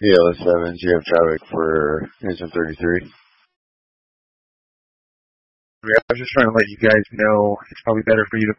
ELS Evans, you have traffic for engine 33. I was just trying to let you guys know it's probably better for you to